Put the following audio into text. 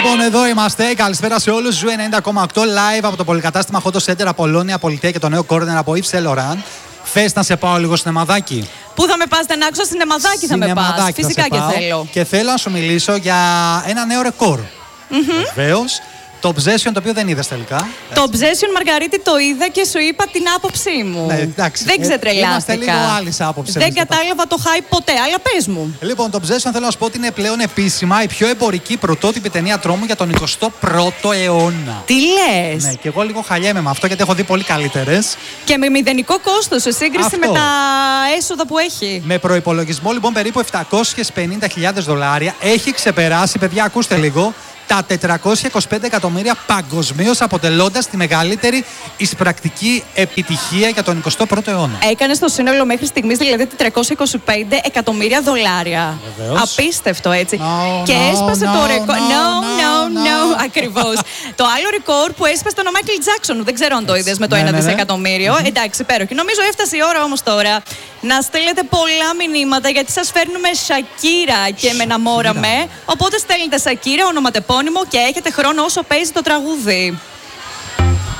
Λοιπόν, εδώ είμαστε. Καλησπέρα σε όλους. Ζου 90,8 live από το πολυκατάστημα Hot Center Απολώνια, Πολιτεία και το νέο corner από Yves Saint Laurent. Θες να σε πάω λίγο σινεμαδάκι? Πού θα με πας, δεν άκουσα, σινεμαδάκι θα με πας. Φυσικά και θέλω. Και θέλω να σου μιλήσω για ένα νέο ρεκόρ. Βεβαίως. Το Obsession, το οποίο δεν είδες τελικά. Το Obsession, Μαργαρίτη, το είδα και σου είπα την άποψή μου. Ναι, εντάξει. Δεν ξετρελάθηκα. Είμαστε λίγο άλλης άποψης. Δεν κατάλαβα το hype ποτέ, αλλά πες μου. Λοιπόν, το Obsession θέλω να σου πω ότι είναι πλέον επίσημα η πιο εμπορική πρωτότυπη ταινία τρόμου για τον 21ο αιώνα. Τι λες? Ναι, και εγώ λίγο χαλιέμαι με αυτό γιατί έχω δει πολύ καλύτερες. Και με μηδενικό κόστος σε σύγκριση Αυτό. με τα έσοδα που έχει. Με προϋπολογισμό λοιπόν περίπου $750,000 έχει ξεπεράσει, παιδιά, ακούστε λίγο, τα 425 εκατομμύρια παγκοσμίως, αποτελώντας τη μεγαλύτερη εισπρακτική επιτυχία για τον 21ο αιώνα. Έκανε στο σύνολο μέχρι στιγμής δηλαδή $425 εκατομμύρια. Βεβαίως. Απίστευτο, έτσι. No, και no, έσπασε no, το ρεκόρ. no. Ακριβώς. Το άλλο ρεκόρ που έσπασε τον Μάικλ Τζάκσον. Δεν ξέρω αν το είδες με το 1 δισεκατομμύριο. Εντάξει, υπέροχη. Νομίζω έφτασε η ώρα όμως τώρα να στείλετε πολλά μηνύματα, γιατί σας φέρνουμε Σακύρα και με να μόραμε. Οπότε στέλνετε Σακύρα, ονοματεπώνυμο, και έχετε χρόνο όσο παίζει το τραγούδι.